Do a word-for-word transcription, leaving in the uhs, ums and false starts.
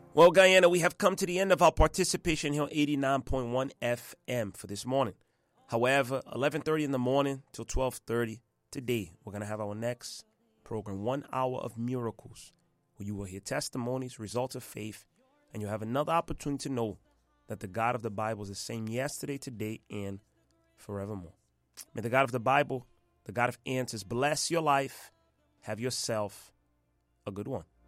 Well, Guyana, we have come to the end of our participation here on eighty-nine point one F M for this morning. However, eleven thirty in the morning till twelve thirty today, we're going to have our next program, One Hour of Miracles, where you will hear testimonies, results of faith, and you'll have another opportunity to know that the God of the Bible is the same yesterday, today, and forevermore. May the God of the Bible, the God of answers, bless your life. Have yourself a good one.